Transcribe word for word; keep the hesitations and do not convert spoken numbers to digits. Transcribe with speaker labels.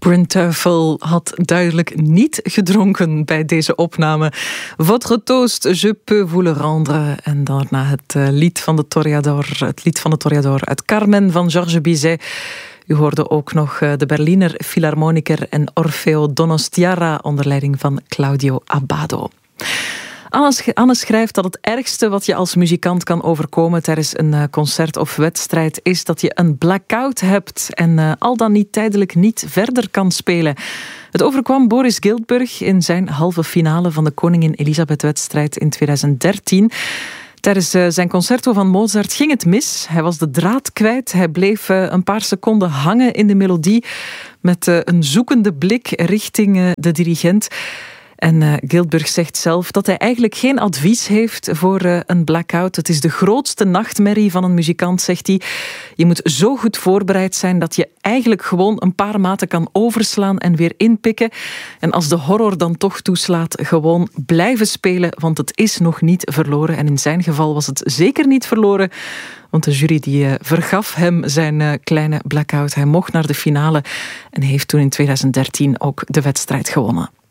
Speaker 1: Bryn Terfel had duidelijk niet gedronken bij deze opname. Votre toast, je peux vous le rendre. En daarna het uh, lied van de Toreador, het lied van de Toreador uit Carmen van Georges Bizet. U hoorde ook nog uh, de Berliner Philharmoniker en Orfeo Donostiarra onder leiding van Claudio Abbado. Anne schrijft dat het ergste wat je als muzikant kan overkomen tijdens een concert of wedstrijd is dat je een blackout hebt en uh, al dan niet tijdelijk niet verder kan spelen. Het overkwam Boris Giltburg in zijn halve finale van de Koningin Elisabeth-wedstrijd in tweeduizend dertien. Tijdens uh, zijn concerto van Mozart ging het mis. Hij was de draad kwijt. Hij bleef uh, een paar seconden hangen in de melodie met uh, een zoekende blik richting uh, de dirigent. En uh, Giltburg zegt zelf dat hij eigenlijk geen advies heeft voor uh, een blackout. Het is de grootste nachtmerrie van een muzikant, zegt hij. Je moet zo goed voorbereid zijn dat je eigenlijk gewoon een paar maten kan overslaan en weer inpikken. En als de horror dan toch toeslaat, gewoon blijven spelen, want het is nog niet verloren. En in zijn geval was het zeker niet verloren, want de jury die uh, vergaf hem zijn uh, kleine blackout. Hij mocht naar de finale en heeft toen in tweeduizend dertien ook de wedstrijd gewonnen.